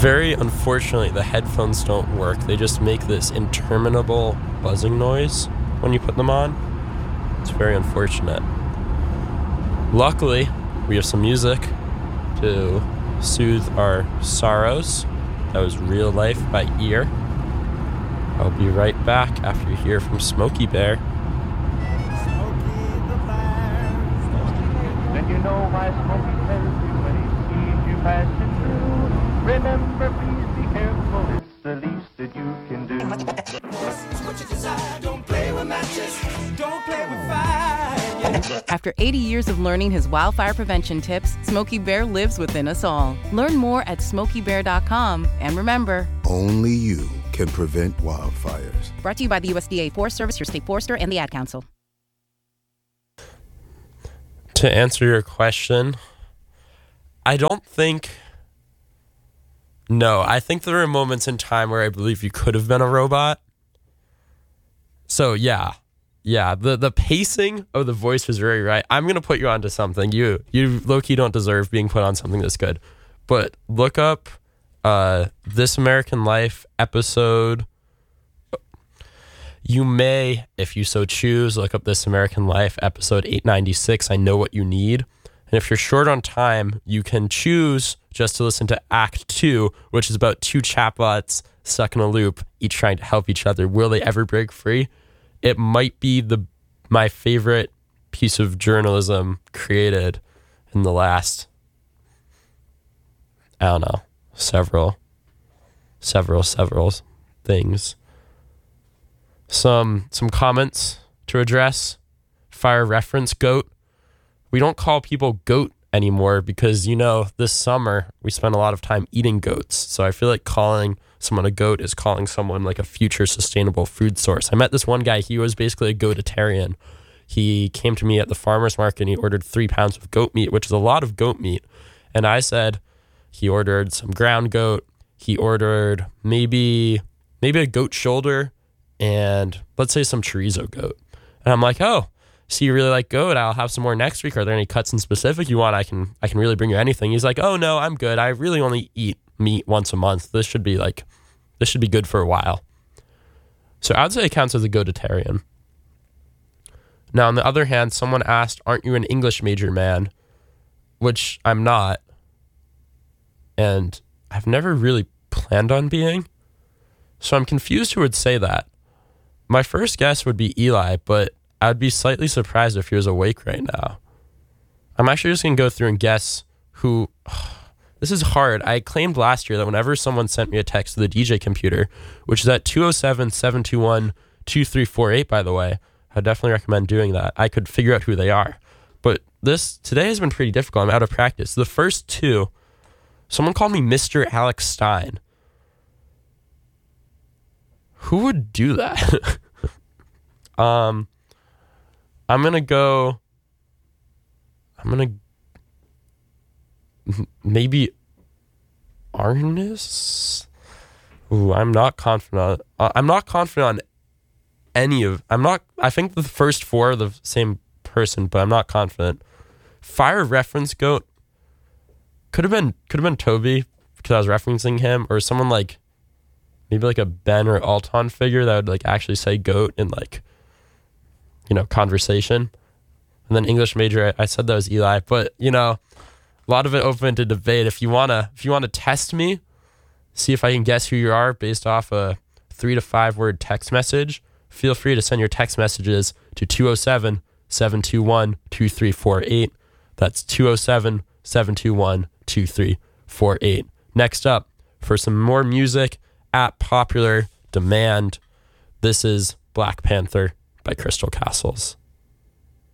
Very unfortunately, the headphones don't work. They just make this interminable buzzing noise when you put them on. It's very unfortunate. Luckily, we have some music to soothe our sorrows. That was Real Life by Ear. I'll be right back after you hear from Smokey Bear. Then you know why Smokey tells you when he sees you passing through. Remember, please be careful, it's the least that you can do. What you desire, don't play with matches, don't play with fire. After 80 years of learning his wildfire prevention tips, Smokey Bear lives within us all. Learn more at SmokeyBear.com. And remember, only you can prevent wildfires. Brought to you by the USDA Forest Service, your state forester, and the Ad Council. To answer your question, I think there were moments in time where I believe you could have been a robot. So yeah, the pacing of the voice was very right. I'm going to put you onto something. You low-key don't deserve being put on something this good. But look up This American Life episode. You may, if you so choose, look up This American Life episode 896, I Know What You Need. And if you're short on time, you can choose just to listen to Act 2, which is about two chatbots stuck in a loop, each trying to help each other. Will they ever break free? It might be my favorite piece of journalism created in the last, I don't know, several things. Some comments to address. Fire reference goat. We don't call people goat anymore because, this summer we spent a lot of time eating goats. So I feel like calling someone a goat is calling someone like a future sustainable food source. I met this one guy. He was basically a goatitarian. He came to me at the farmer's market and he ordered 3 pounds of goat meat, which is a lot of goat meat. And I said he ordered some ground goat. He ordered maybe a goat shoulder and let's say some chorizo goat. And I'm like, oh, so you really like goat? I'll have some more next week. Are there any cuts in specific you want? I can really bring you anything. He's like, oh no, I'm good. I really only eat meat once a month. This should be good for a while. So I'd say it counts as a goatitarian. Now, on the other hand, someone asked, aren't you an English major man? Which I'm not. And I've never really planned on being. So I'm confused who would say that. My first guess would be Eli, but I'd be slightly surprised if he was awake right now. I'm actually just going to go through and guess who... This is hard. I claimed last year that whenever someone sent me a text to the DJ computer, which is at 207-721-2348, by the way, I definitely recommend doing that. I could figure out who they are. But today has been pretty difficult. I'm out of practice. The first two, someone called me Mr. Alex Stein. Who would do that? I'm going to maybe Arnis? Ooh, I'm not confident. I'm not confident on any of... I think the first four are the same person, but I'm not confident. Fire reference goat could have been Toby because I was referencing him, or someone like maybe like a Ben or Alton figure that would like actually say goat in like, conversation. And then English major, I said that was Eli, but a lot of it open to debate. If you wanna test me, see if I can guess who you are based off a 3 to 5 word text message, feel free to send your text messages to 207-721-2348. That's 207-721-2348. Next up, for some more music at popular demand, this is Black Panther by Crystal Castles.